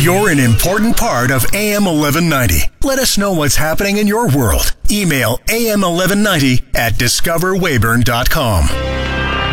You're an important part of AM 1190. Let us know what's happening in your world. Email AM1190 at discoverweyburn.com.